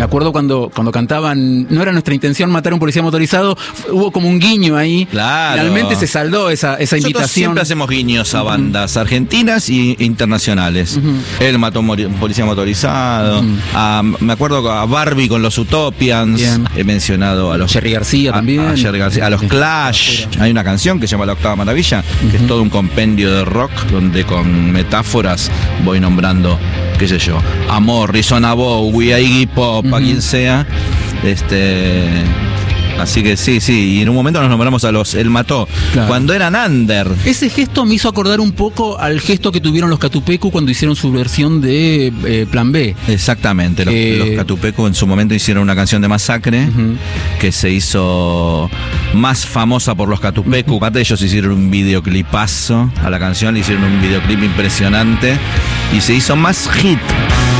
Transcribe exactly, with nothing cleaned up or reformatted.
Me acuerdo cuando, cuando cantaban, no era nuestra intención matar a un policía motorizado, hubo como un guiño ahí. Claro. Finalmente se saldó esa, esa Nosotros invitación. siempre hacemos guiños a bandas uh-huh. argentinas e internacionales. Uh-huh. Él mató a un policía motorizado. Uh-huh. a, me acuerdo a Barbie con los Utopians. Bien. He mencionado a los Jerry García a, también. A, Jerry García, a los Clash. Hay una canción que se llama La Octava Maravilla, uh-huh. que es todo un compendio de rock donde con metáforas voy nombrando, qué sé yo, a Morrison, a Bowie, a Iggy Pop, uh-huh. a quien sea. Este. Así que sí, sí, y en un momento nos nombramos a los Él Mató, claro. cuando eran under. Ese gesto me hizo acordar un poco al gesto que tuvieron los Catupecu cuando hicieron su versión de eh, Plan B. Exactamente, los, eh... los Catupecu en su momento hicieron una canción de Masacre, uh-huh. que se hizo más famosa por los Catupecu. Aparte uh-huh. ellos hicieron un videoclipazo a la canción, le hicieron un videoclip impresionante y se hizo más hit.